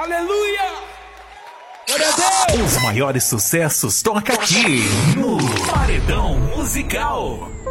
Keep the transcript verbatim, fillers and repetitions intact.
Aleluia! Glória a Deus! Os maiores sucessos toca aqui no Paredão Musical.